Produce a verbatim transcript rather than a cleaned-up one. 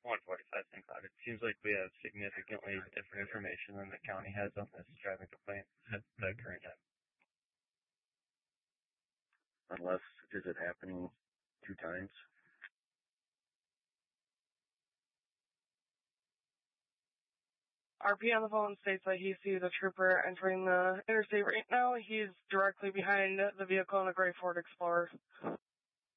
one forty-five Saint Cloud. It seems like we have significantly different information than the county has on this driving complaint at the current time. Unless, is it happening two times? R P on the phone states that he sees a trooper entering the interstate right now. He's directly behind the vehicle in a gray Ford Explorer.